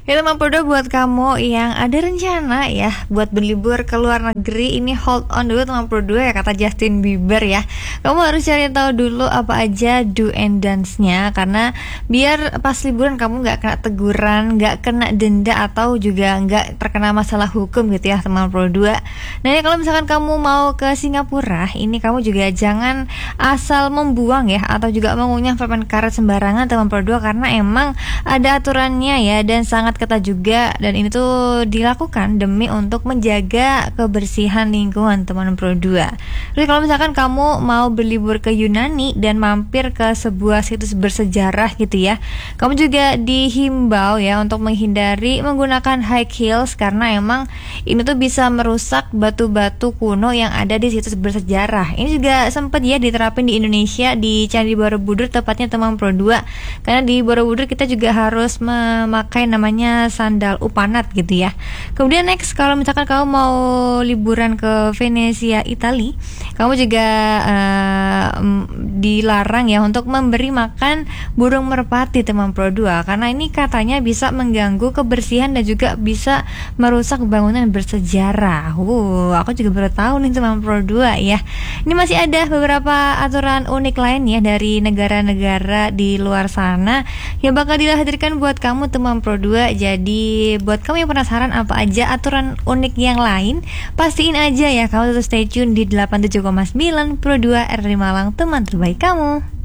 Ya teman Podo, buat kamu yang ada rencana ya buat berlibur ke luar negeri, ini hold on dulu teman Podo ya, kata Justin Bieber ya. Kamu harus cari tahu dulu apa aja do and don'ts-nya, karena biar pas liburan kamu nggak kena teguran, nggak kena denda, atau juga nggak terkena masalah hukum gitu ya teman Podo. Nah ini kalau misalkan kamu mau ke Singapura, ini kamu juga jangan asal membuang ya, atau juga mengunyah permen karet sembarangan teman Podo, karena emang ada aturannya ya, dan sangat ketat juga, dan ini tuh dilakukan demi untuk menjaga kebersihan lingkungan teman Pro 2. Jadi kalau misalkan kamu mau berlibur ke Yunani dan mampir ke sebuah situs bersejarah gitu ya, kamu juga dihimbau ya untuk menghindari menggunakan high heels, karena emang ini tuh bisa merusak batu-batu kuno yang ada di situs bersejarah. Ini juga sempat ya diterapin di Indonesia, di Candi Borobudur tepatnya teman Pro 2, karena di Borobudur kita juga harus memakai namanya sandal upanat gitu ya. Kemudian next, kalau misalkan kamu mau liburan ke Venesia, Italia, kamu juga dilarang ya untuk memberi makan burung merpati teman Pro 2, karena ini katanya bisa mengganggu kebersihan dan juga bisa merusak bangunan bersejarah. Aku juga baru tahu nih teman Pro 2 ya. Ini masih ada beberapa aturan unik lain ya dari negara-negara di luar sana yang bakal dihadirkan buat kamu teman Pro 2. Jadi buat kamu yang penasaran apa aja aturan unik yang lain, pastiin aja ya kamu tetap stay tune di 87,9 Pro 2 RRI Malang, teman terbaik kamu.